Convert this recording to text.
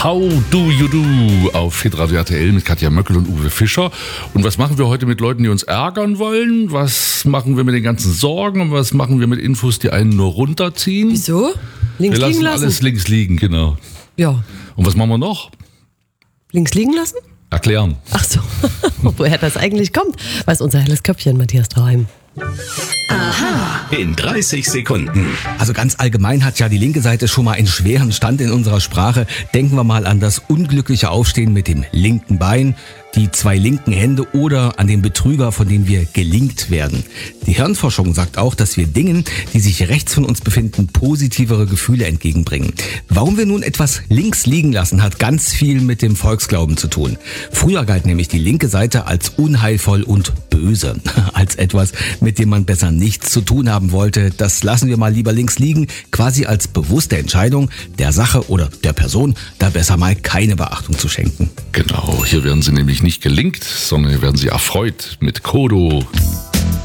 How do you do auf Hitradio RTL mit Katja Möckel und Uwe Fischer. Und was machen wir heute mit Leuten, die uns ärgern wollen? Was machen wir mit den ganzen Sorgen? Und was machen wir mit Infos, die einen nur runterziehen? Wieso? Links wir liegen lassen lassen? alles links liegen, genau. Ja. Und was machen wir noch? Links liegen lassen? Erklären. Ach so. Woher das eigentlich kommt, weiß unser helles Köpfchen Matthias Traheim. In 30 Sekunden. Also ganz allgemein hat ja die linke Seite schon mal einen schweren Stand in unserer Sprache. Denken wir mal an das unglückliche Aufstehen mit dem linken Bein, die 2 linken Hände oder an den Betrüger, von denen wir gelingt werden. Die Hirnforschung sagt auch, dass wir Dingen, die sich rechts von uns befinden, positivere Gefühle entgegenbringen. Warum wir nun etwas links liegen lassen, hat ganz viel mit dem Volksglauben zu tun. Früher galt nämlich die linke Seite als unheilvoll und böse, als etwas, mit dem man besser nichts zu tun haben wollte. Das lassen wir mal lieber links liegen, quasi als bewusste Entscheidung, der Sache oder der Person da besser mal keine Beachtung zu schenken. Genau, hier werden sie nämlich nicht gelingt, sondern hier werden sie erfreut mit Kodo.